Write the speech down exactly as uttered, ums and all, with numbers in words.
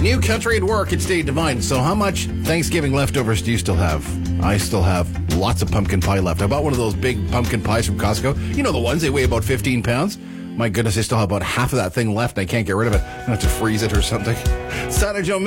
New country at work, it's Dave Devine. So how much Thanksgiving leftovers do you still have? I still have lots of pumpkin pie left. I bought one of those big pumpkin pies from Costco. You know the ones, they weigh about fifteen pounds. My goodness, I still have about half of that thing left and I can't get rid of it. I have to freeze it or something. Sana Joe